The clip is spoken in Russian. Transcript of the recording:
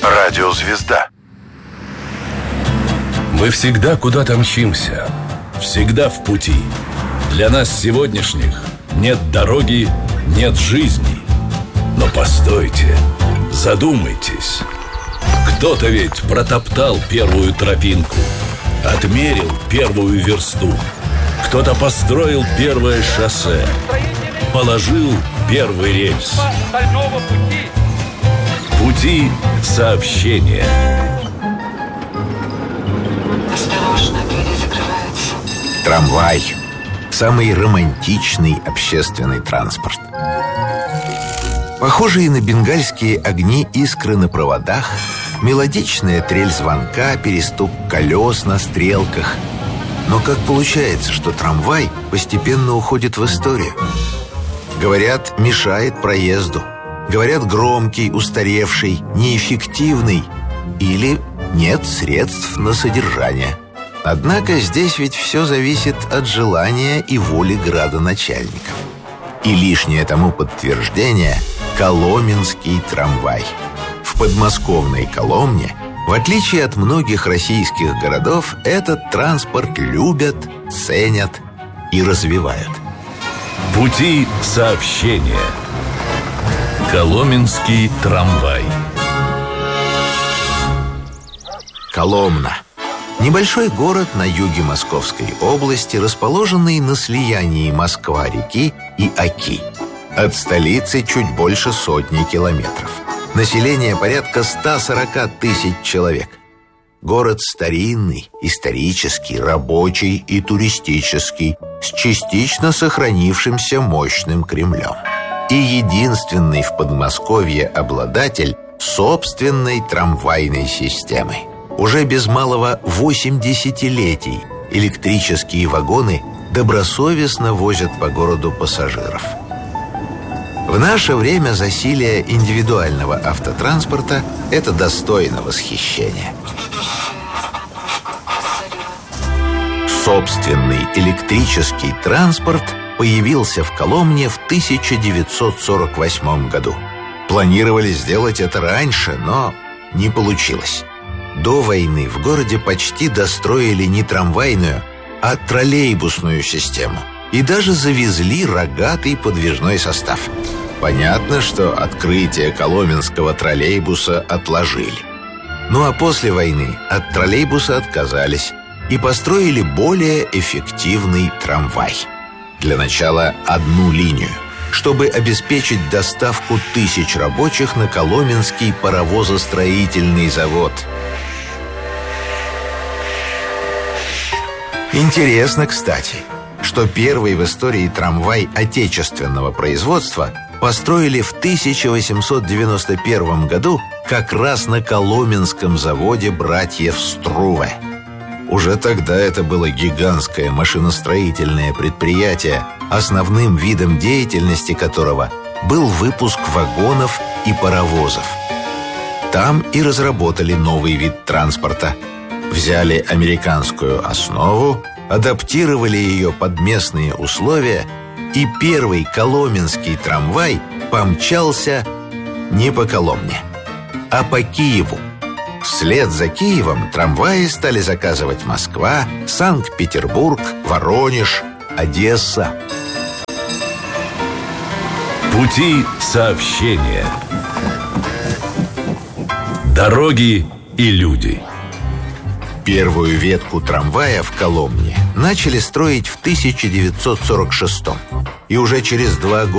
Радиозвезда. Мы всегда куда-то мчимся, всегда в пути. Для нас сегодняшних нет дороги, нет жизни. Но постойте, задумайтесь. Кто-то ведь протоптал первую тропинку, отмерил первую версту. Кто-то построил первое шоссе, положил первый рельс. Пути сообщения. Осторожно, двери закрываются. Трамвай – самый романтичный общественный транспорт. Похожие на бенгальские огни искры на проводах, мелодичная трель звонка, перестук колес на стрелках. Но как получается, что трамвай постепенно уходит в историю? Говорят, мешает проезду. Говорят, громкий, устаревший, неэффективный. Или нет средств на содержание. Однако здесь ведь все зависит от желания и воли градоначальников. И лишнее тому подтверждение – Коломенский трамвай. В подмосковной Коломне, в отличие от многих российских городов, этот транспорт любят, ценят и развивают. Пути сообщения. Коломенский трамвай. Коломна. Небольшой город на юге Московской области, расположенный на слиянии Москва-реки и Оки. От столицы чуть больше 100 километров. Население порядка 140 тысяч человек. Город старинный, исторический, рабочий и туристический, с частично сохранившимся мощным Кремлем. И единственный в Подмосковье обладатель собственной трамвайной системы. Уже без малого 8 десятилетий электрические вагоны добросовестно возят по городу пассажиров. В наше время засилие индивидуального автотранспорта – это достойно восхищения. Собственный электрический транспорт появился в Коломне в 1948 году. Планировали сделать это раньше, но не получилось. До войны в городе почти достроили не трамвайную, а троллейбусную систему. И даже завезли рогатый подвижной состав. Понятно, что открытие коломенского троллейбуса отложили. Ну а после войны от троллейбуса отказались и построили более эффективный трамвай. Для начала одну линию, чтобы обеспечить доставку тысяч рабочих на Коломенский паровозостроительный завод. Интересно, кстати, что первый в истории трамвай отечественного производства построили в 1891 году как раз на Коломенском заводе братьев Струве. Уже тогда это было гигантское машиностроительное предприятие, основным видом деятельности которого был выпуск вагонов и паровозов. Там и разработали новый вид транспорта. Взяли американскую основу, адаптировали ее под местные условия, и первый коломенский трамвай помчался не по Коломне, а по Киеву. Вслед за Киевом трамваи стали заказывать Москва, Санкт-Петербург, Воронеж, Одесса. Пути сообщения. Дороги и люди. Первую ветку трамвая в Коломне начали строить в 1946-м. И уже через 2 года